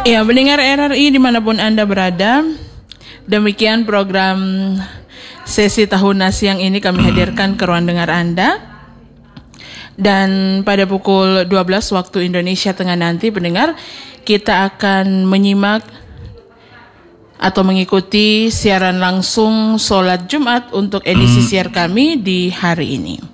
Ya, pendengar RRI dimanapun Anda berada, demikian program sesi Tahun Siang ini kami hadirkan ke ruang dengar Anda. Dan pada pukul 12 waktu Indonesia Tengah nanti, pendengar, kita akan menyimak atau mengikuti siaran langsung sholat Jumat untuk edisi siar kami di hari ini.